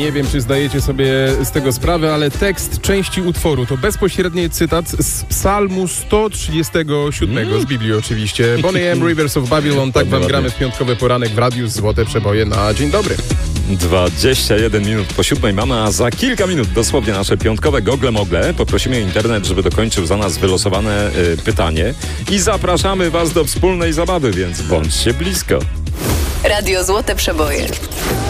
Nie wiem, czy zdajecie sobie z tego sprawę, ale tekst części utworu to bezpośredni cytat z Psalmu 137 z Biblii oczywiście. Bonnie M. Rivers of Babylon, tak wam gramy w piątkowy poranek w radiu. Złote przeboje na dzień dobry. 21 minut po 7 mamy, a za kilka minut dosłownie nasze piątkowe gogle-mogle. Poprosimy internet, żeby dokończył za nas wylosowane pytanie i zapraszamy was do wspólnej zabawy, więc bądźcie blisko. Radio Złote Przeboje.